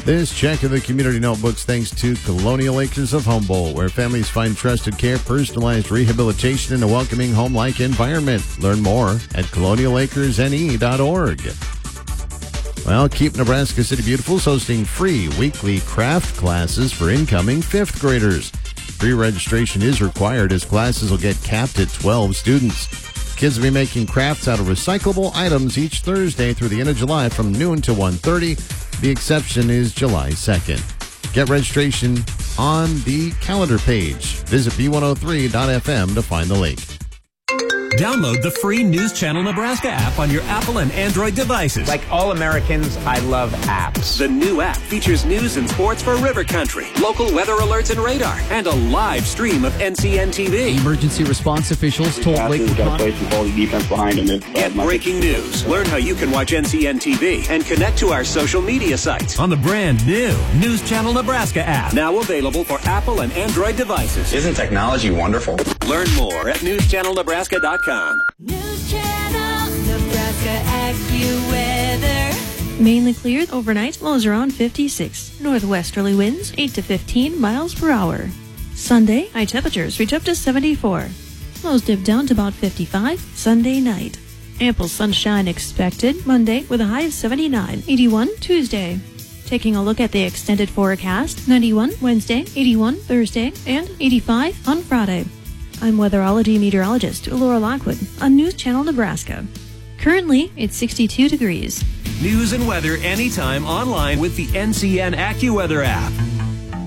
This check of the Community Notebooks thanks to Colonial Acres of Humboldt, where families find trusted care, personalized rehabilitation, and a welcoming home-like environment. Learn more at colonialacresne.org. Well, Keep Nebraska City Beautiful is hosting free weekly craft classes for incoming 5th graders. Pre-registration is required as classes will get capped at 12 students. Kids will be making crafts out of recyclable items each Thursday through the end of July from noon to 1:30. The exception is July 2nd. Get registration on the calendar page. Visit b103.fm to find the link. Download the free News Channel Nebraska app on your Apple and Android devices. Like all Americans, I love apps. The new app features news and sports for River Country, local weather alerts and radar, and a live stream of NCN TV. Emergency response officials told Lakewood got to play some quality defense behind him. Get breaking news. Learn how you can watch NCN TV and connect to our social media sites on the brand new News Channel Nebraska app. Now available for Apple and Android devices. Isn't technology wonderful? Learn more at newschannelnebraska.com. News Channel Nebraska AccuWeather. Mainly clear overnight, lows around 56. Northwesterly winds 8 to 15 miles per hour. Sunday, high temperatures reach up to 74. Lows dip down to about 55 Sunday night. Ample sunshine expected Monday with a high of 79. 81 Tuesday. Taking a look at the extended forecast, 91 Wednesday, 81 Thursday, and 85 on Friday. I'm weatherology meteorologist Laura Lockwood on News Channel Nebraska. Currently, it's 62 degrees. News and weather anytime online with the NCN AccuWeather app.